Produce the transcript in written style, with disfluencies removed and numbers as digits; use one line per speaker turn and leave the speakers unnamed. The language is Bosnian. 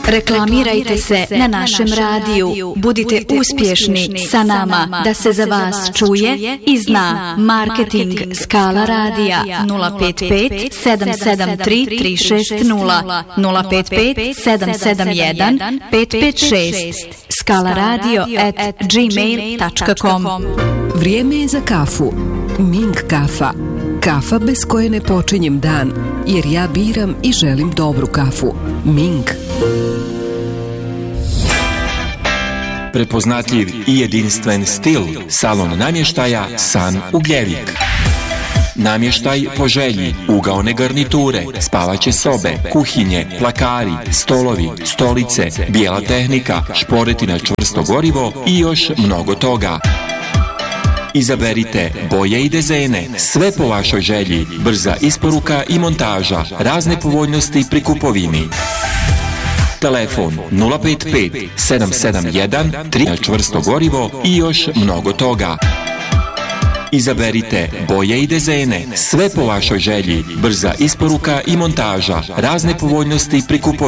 Reklamirajte se na našem radiju. Budite uspješni sa nama da se za vas čuje i zna. Marketing Skala radija 055 773 360 055 771 556 skalaradio@gmail.com.
Vrijeme je za kafu. Ming kafa. Kafa bez koje ne počinjem dan, jer ja biram i želim dobru kafu. Ming.
Prepoznatljiv i jedinstven stil salon namještaja San Ugljevik. Namještaj po želji, ugaone garniture, spavaće sobe, kuhinje, plakari, stolovi, stolice, bijela tehnika, šporeti na čvrsto gorivo i još mnogo toga. Izaberite boje i dizajne, sve po vašoj želji, brza isporuka i montaža, razne povoljnosti pri kupovini. Telefon 055 771 3 na čvrsto gorivo i još mnogo toga. Izaberite boje i dizajne, sve po vašoj želji, brza isporuka i montaža, razne povoljnosti pri kupovini.